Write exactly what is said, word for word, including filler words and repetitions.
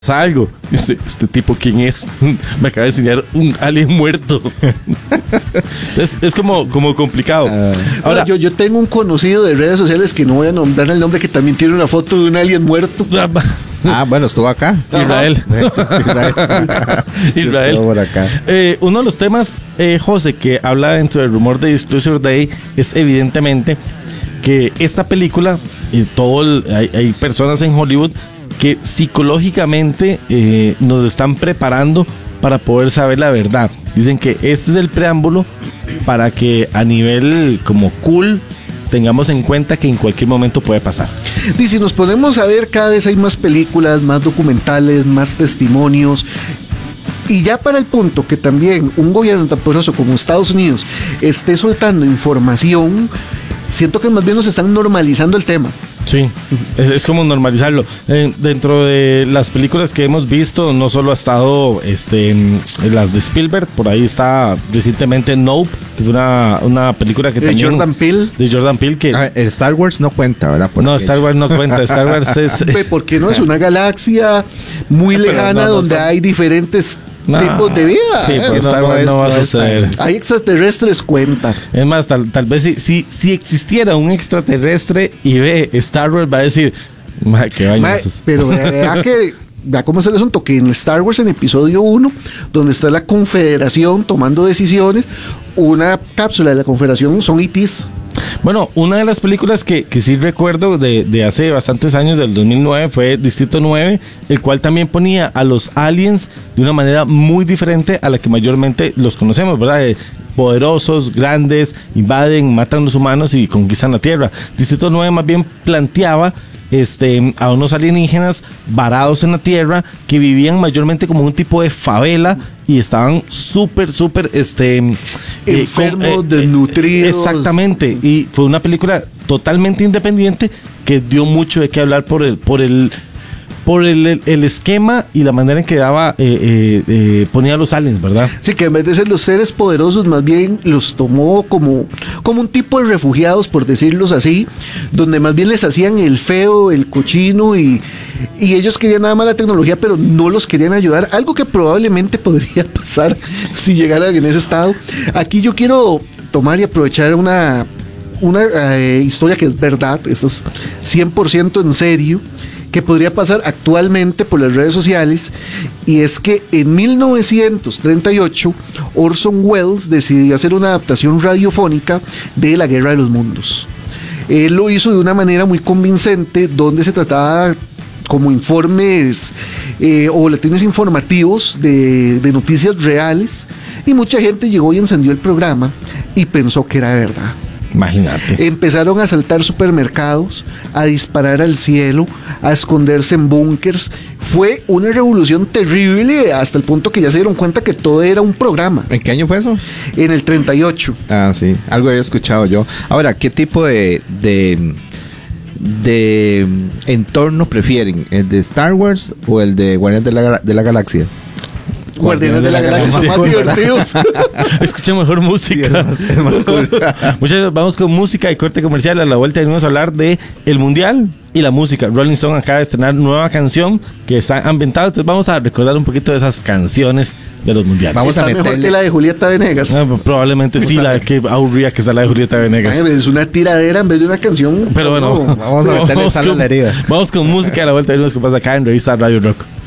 algo. Dice, ¿este tipo quién es? Me acaba de enseñar un alien muerto. Entonces, es como, como complicado. Uh, Ahora, yo, yo tengo un conocido de redes sociales que no voy a nombrar el nombre, que también tiene una foto de un alien muerto. Ah, bueno, estuvo acá. Israel. Israel. Israel. Estuvo por acá. Eh, uno de los temas, eh, José, que habla dentro del rumor de Disclosure Day es evidentemente que esta película, y todo el, hay, hay personas en Hollywood que psicológicamente eh, nos están preparando para poder saber la verdad. Dicen que este es el preámbulo para que a nivel como cool tengamos en cuenta que en cualquier momento puede pasar. Y si nos ponemos a ver, cada vez hay más películas, más documentales, más testimonios. Y ya para el punto que también un gobierno tan poderoso como Estados Unidos esté soltando información, siento que más bien nos están normalizando el tema. Sí, es, es como normalizarlo. Eh, dentro de las películas que hemos visto, no solo ha estado este, en, en las de Spielberg, por ahí está recientemente Nope, que es una, una película que de también... Jordan Peele. De Jordan Peele. Que, ah, el Star Wars no cuenta, ¿verdad? Porque no, Star Wars no cuenta. Star Wars es... ¿Por qué no? Es una galaxia muy lejana no, no donde son... hay diferentes... No, tipos de vida. Sí, pues no, no, no va a suceder. Hay extraterrestres, cuenta. Es más, tal, tal vez si, si, si existiera un extraterrestre y ve Star Wars, va a decir, qué vaina. Pero vea que, vea cómo es el asunto, que en Star Wars, en episodio uno, donde está la Confederación tomando decisiones, una cápsula de la Confederación son E Ts. Bueno, una de las películas que, que sí recuerdo de, de hace bastantes años, del dos mil nueve, fue Distrito nueve, el cual también ponía a los aliens de una manera muy diferente a la que mayormente los conocemos, ¿verdad? Eh, poderosos, grandes, invaden, matan a los humanos y conquistan la Tierra. Distrito nueve más bien planteaba este, a unos alienígenas varados en la Tierra que vivían mayormente como un tipo de favela y estaban súper, súper este, enfermos, eh, con, eh, desnutridos. Exactamente, y fue una película totalmente independiente que dio mucho de qué hablar por el, por el, por el, el, el esquema y la manera en que daba, eh, eh, eh, ponía a los aliens, ¿verdad? Sí, que en vez de ser los seres poderosos, más bien los tomó como, como un tipo de refugiados, por decirlos así, donde más bien les hacían el feo, el cochino, y, y ellos querían nada más la tecnología, pero no los querían ayudar, algo que probablemente podría pasar si llegaran en ese estado. Aquí yo quiero tomar y aprovechar una, una eh, historia que es verdad, esto es cien por ciento en serio, que podría pasar actualmente por las redes sociales, y es que en mil novecientos treinta y ocho Orson Welles decidió hacer una adaptación radiofónica de La Guerra de los Mundos. Él lo hizo de una manera muy convincente, donde se trataba como informes eh, o boletines informativos de, de noticias reales, y mucha gente llegó y encendió el programa y pensó que era verdad. Imagínate. Empezaron a asaltar supermercados, a disparar al cielo, a esconderse en búnkers. Fue una revolución terrible hasta el punto que ya se dieron cuenta que todo era un programa. ¿En qué año fue eso? En el treinta y ocho. Ah, sí, algo había escuchado yo. Ahora, ¿qué tipo de, de, de entorno prefieren? ¿El de Star Wars o el de Guardianes de la, de la Galaxia? Guardianes de la Galaxia son más divertidos. Escucha mejor música. Sí, es más, es más cool. Muchachos, vamos con música y corte comercial. A la vuelta venimos a hablar de el Mundial y la música. Rolling Stone acaba de estrenar nueva canción que está ambientada. Entonces vamos a recordar un poquito de esas canciones de los mundiales. Vamos está a meterle... mejor que la de Julieta Venegas. No, probablemente sí, la que aburrida que está la de Julieta Venegas. Ay, es una tiradera en vez de una canción. Pero bueno, vamos a meterle sal a la herida. Vamos con música. A la vuelta venimos con pasa acá en Revista Radio Rock.